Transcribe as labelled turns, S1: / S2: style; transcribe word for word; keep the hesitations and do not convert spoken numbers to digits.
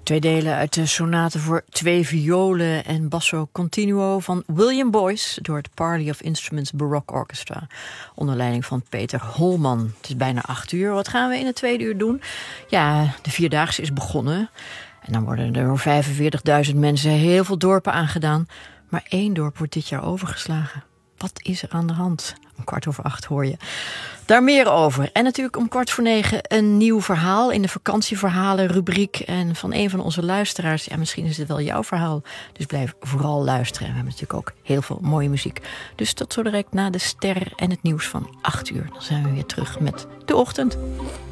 S1: Twee delen uit de sonate voor twee violen en basso continuo van William Boyce door het Parley of Instruments Baroque Orchestra onder leiding van Peter Holman. Het is bijna acht uur. Wat gaan we in het tweede uur doen? Ja, de Vierdaagse is begonnen en dan worden er door vijfenveertigduizend mensen heel veel dorpen aangedaan. Maar één dorp wordt dit jaar overgeslagen. Wat is er aan de hand? Om kwart over acht hoor je daar meer over. En natuurlijk om kwart voor negen een nieuw verhaal in de vakantieverhalen rubriek. En van een van onze luisteraars. Ja, misschien is het wel jouw verhaal. Dus blijf vooral luisteren. En we hebben natuurlijk ook heel veel mooie muziek. Dus tot zo direct na de ster en het nieuws van acht uur. Dan zijn we weer terug met De Ochtend.